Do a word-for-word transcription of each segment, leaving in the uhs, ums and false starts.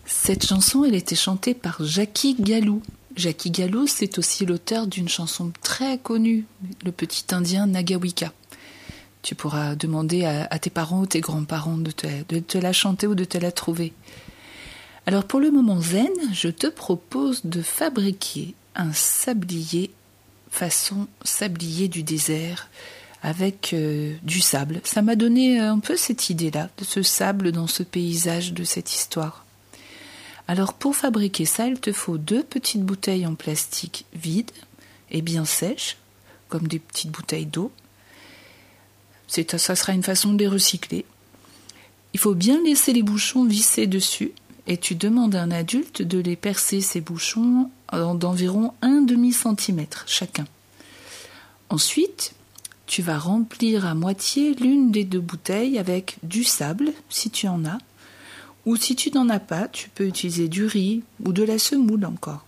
Cette chanson, elle était chantée par Jackie Gallou. Jackie Gallou, c'est aussi l'auteur d'une chanson très connue, Le Petit Indien Nagawika. Tu pourras demander à, à tes parents ou tes grands-parents de te, de te la chanter ou de te la trouver. Alors pour le moment zen, je te propose de fabriquer un sablier façon sablier du désert avec euh, du sable. Ça m'a donné un peu cette idée-là, de ce sable dans ce paysage de cette histoire. Alors pour fabriquer ça, il te faut deux petites bouteilles en plastique vides et bien sèches, comme des petites bouteilles d'eau. C'est, ça sera une façon de les recycler. Il faut bien laisser les bouchons visser dessus et tu demandes à un adulte de les percer, ces bouchons, d'environ un demi-centimètre chacun. Ensuite, tu vas remplir à moitié l'une des deux bouteilles avec du sable, si tu en as, ou si tu n'en as pas, tu peux utiliser du riz ou de la semoule encore.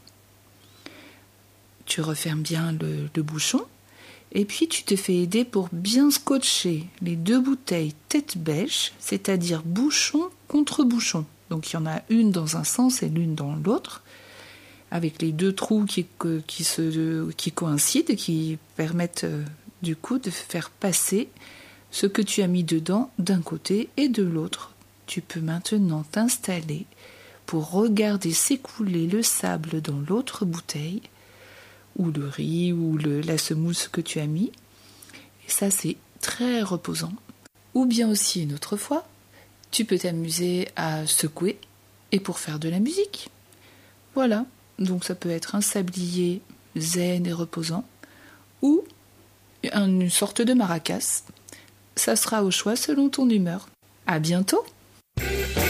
Tu refermes bien le, le bouchon et puis tu te fais aider pour bien scotcher les deux bouteilles tête bêche, c'est-à-dire bouchon contre bouchon. Donc il y en a une dans un sens et l'une dans l'autre, avec les deux trous qui, qui, se, qui coïncident et qui permettent euh, du coup de faire passer ce que tu as mis dedans d'un côté et de l'autre. Tu peux maintenant t'installer pour regarder s'écouler le sable dans l'autre bouteille, ou le riz, ou le, la semoule que tu as mis. Et ça, c'est très reposant. Ou bien aussi, une autre fois, tu peux t'amuser à secouer et pour faire de la musique. Voilà, donc ça peut être un sablier zen et reposant, ou une sorte de maracas. Ça sera au choix selon ton humeur. À bientôt!